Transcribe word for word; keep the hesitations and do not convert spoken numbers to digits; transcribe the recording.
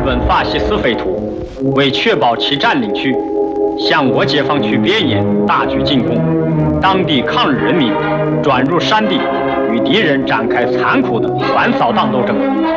本法西斯匪徒为确保其占领区，向我解放区边沿大举进攻，当地抗日人民转入山地，与敌人展开残酷的反扫荡斗争。